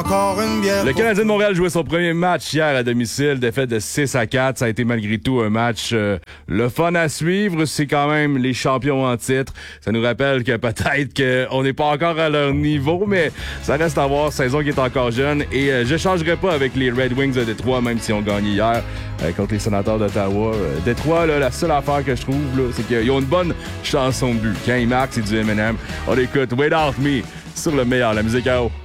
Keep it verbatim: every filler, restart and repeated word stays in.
encore une bière. Le Canadien de Montréal jouait son premier match hier à domicile, défaite de six à quatre. Ça a été malgré tout un match euh, le fun à suivre. C'est quand même les champions en titre. Ça nous rappelle que peut-être qu'on n'est pas encore à leur niveau, mais ça reste à voir. Saison qui est encore jeune. Et euh, je changerai pas avec les Red Wings de Détroit, même si on gagné hier euh, contre les Sénateurs d'Ottawa. Euh, Détroit, là, la seule affaire que je trouve, là, c'est qu'ils ont une bonne chanson de but. Quand ils marquent, c'est du Eminem. On écoute Without Me sur le meilleur, la musique à eau.